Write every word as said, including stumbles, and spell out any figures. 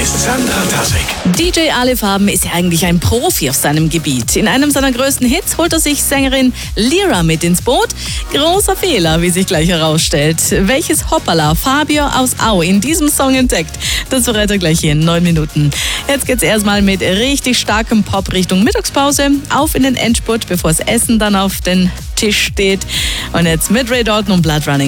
ist Sandra Tassig. D J Alefarben ist ja eigentlich ein Profi auf seinem Gebiet. In einem seiner größten Hits holt er sich Sängerin Lyra mit ins Boot. Großer Fehler, wie sich gleich herausstellt. Welches Hoppala Fabio aus Au in diesem Song entdeckt, das verrät er gleich hier in neun Minuten. Jetzt geht's erstmal mit richtig starkem Pop Richtung Mittagspause. Auf in den Endspurt, bevor das Essen dann auf den Tisch steht. Und jetzt mit Ray Dalton und Blood Running.